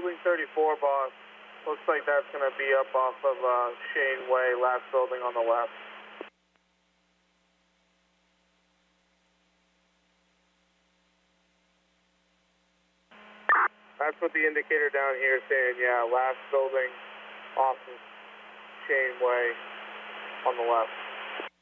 building 34, boss. Looks like that's going to be up off of Shane Way, last building on the left. That's what the indicator down here is saying, yeah, last building off of Shane Way on the left.